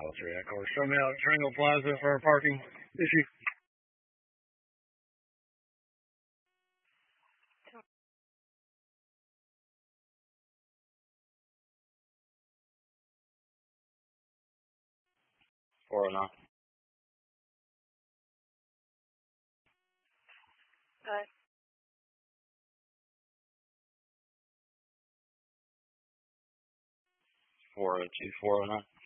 House Echo. Show me out Triangle Plaza for a parking issue. Four or not. Good. 402, 409.